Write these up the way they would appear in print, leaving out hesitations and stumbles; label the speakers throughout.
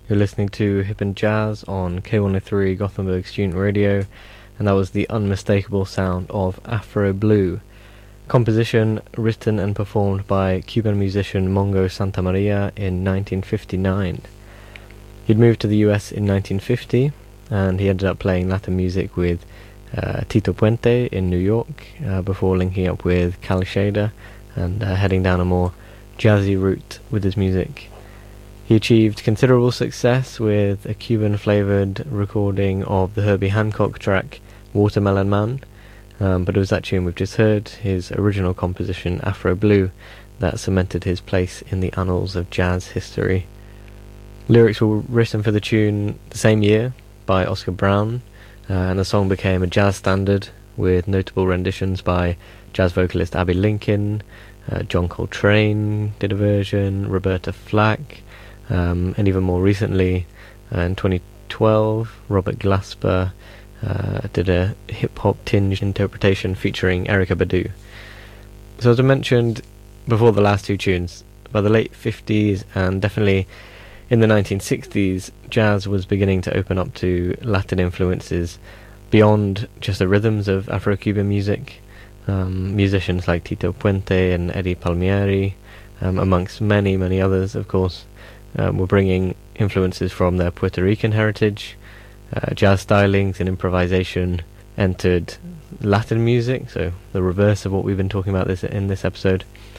Speaker 1: You're listening to Hip and Jazz on K103 Gothenburg Student Radio, and that was the unmistakable sound of Afro Blue. Composition written and performed by Cuban musician Mongo Santamaria in 1959. He'd moved to the US in 1950, and he ended up playing Latin music with Tito Puente in New York, before linking up with Cal Shader and heading down a more jazzy route with his music. He achieved considerable success with a Cuban-flavoured recording of the Herbie Hancock track Watermelon Man, but it was that tune we've just heard, his original composition Afro Blue, that cemented his place in the annals of jazz history. Lyrics were written for the tune the same year by Oscar Brown, and the song became a jazz standard with notable renditions by jazz vocalist Abbey Lincoln, John Coltrane did a version, Roberta Flack, and even more recently, in 2012, Robert Glasper did a hip-hop tinged interpretation featuring Erykah Badu. So as I mentioned before the last two tunes, by the late 50s and definitely in the 1960s, jazz was beginning to open up to Latin influences beyond just the rhythms of Afro-Cuban music. Musicians like Tito Puente and Eddie Palmieri, amongst many, many others, of course, were bringing influences from their Puerto Rican heritage. Jazz stylings and improvisation entered Latin music, so the reverse of what we've been talking about in this episode.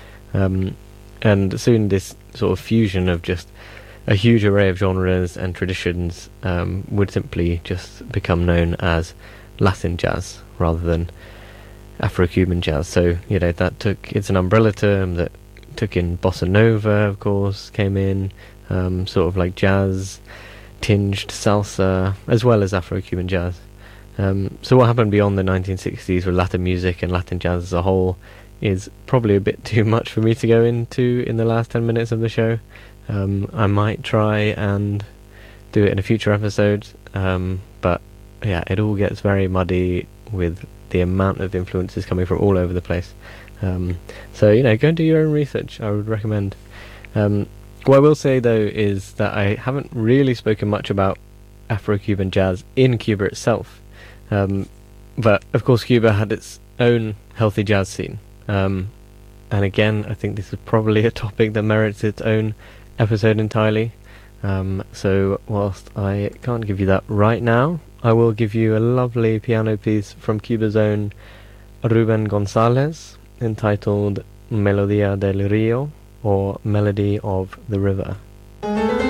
Speaker 1: And soon this sort of fusion of just a huge array of genres and traditions would simply just become known as Latin jazz rather than Afro-Cuban jazz. So, it's an umbrella term that took in bossa nova, of course, came in, sort of like jazz tinged salsa, as well as Afro-Cuban jazz. So what happened beyond the 1960s with Latin music and Latin jazz as a whole is probably a bit too much for me to go into in the last 10 minutes of the show. I might try and do it in a future episode, but yeah, it all gets very muddy with the amount of influences coming from all over the place. So go and do your own research, I would recommend. What I will say though is that I haven't really spoken much about Afro-Cuban jazz in Cuba itself, but of course Cuba had its own healthy jazz scene, and again I think this is probably a topic that merits its own episode entirely, so whilst I can't give you that right now, I will give you a lovely piano piece from Cuba's own Ruben Gonzalez entitled Melodia del Rio, or Melody of the River.